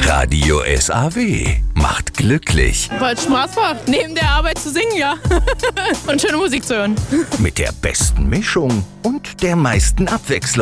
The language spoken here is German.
Radio SAW macht glücklich. Weil es Spaß macht, neben der Arbeit zu singen, ja. Und schöne Musik zu hören. Mit der besten Mischung und der meisten Abwechslung.